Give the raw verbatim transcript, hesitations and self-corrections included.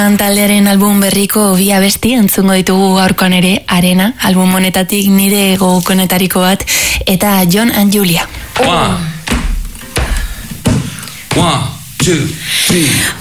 Taldearen album berriko bi abesti entzungo ditugu gaurkoan ere, Arena, album honetatik nire gogokonetariko bat, eta John and Julia. One, one, two, three.